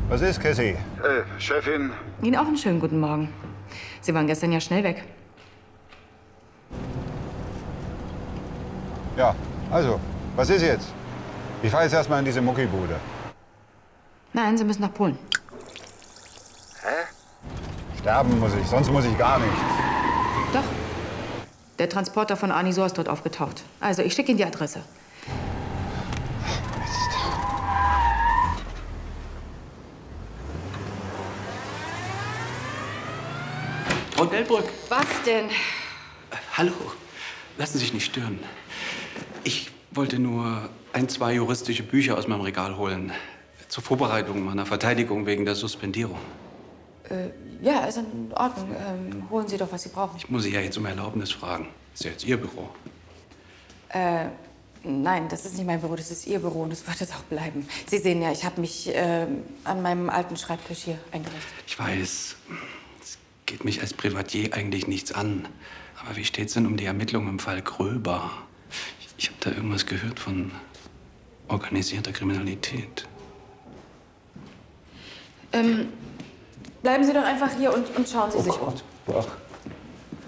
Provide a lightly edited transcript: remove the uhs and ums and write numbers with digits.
Was ist, Cassie? Chefin. Ihnen auch einen schönen guten Morgen. Sie waren gestern ja schnell weg. Ja, also, was ist jetzt? Ich fahre jetzt erstmal in diese Muckibude. Nein, Sie müssen nach Polen. Hä? Sterben muss ich, sonst muss ich gar nichts. Doch. Der Transporter von Anisor ist dort aufgetaucht. Also, ich schicke Ihnen die Adresse. Mist. Frau Delbrück. Was denn? Hallo. Lassen Sie sich nicht stören. Ich wollte nur ein, zwei juristische Bücher aus meinem Regal holen. Zur Vorbereitung meiner Verteidigung wegen der Suspendierung. Ja, ist in Ordnung. Holen Sie doch, was Sie brauchen. Ich muss Sie ja jetzt um Erlaubnis fragen. Ist ja jetzt Ihr Büro. Nein, das ist nicht mein Büro, das ist Ihr Büro und das wird es auch bleiben. Sie sehen ja, ich habe mich an meinem alten Schreibtisch hier eingerichtet. Ich weiß, es geht mich als Privatier eigentlich nichts an. Aber wie steht's denn um die Ermittlungen im Fall Gröber? Ich habe da irgendwas gehört von organisierter Kriminalität. Bleiben Sie doch einfach hier und schauen Sie sich um. Ach.